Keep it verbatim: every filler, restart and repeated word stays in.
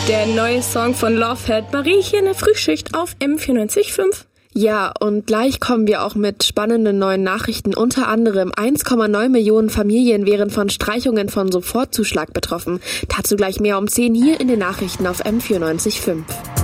Der neue Song von Lovehead, Marie hier in der Frühschicht auf M vierundneunzig Komma fünf. Ja, und gleich kommen wir auch mit spannenden neuen Nachrichten. Unter anderem eins Komma neun Millionen Familien wären von Streichungen von Sofortzuschlag betroffen. Dazu gleich mehr um zehn hier in den Nachrichten auf M vierundneunzig Komma fünf.